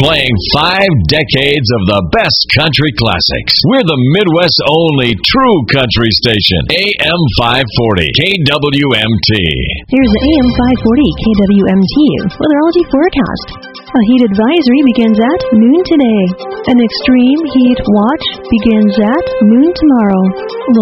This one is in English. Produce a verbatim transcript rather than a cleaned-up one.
playing five decades of the best country classics. We're the Midwest's only true country station. A M five forty, K W M T. Here's the A M five forty K W M T weatherology forecast. A heat advisory begins at noon today. An extreme heat watch begins at noon tomorrow.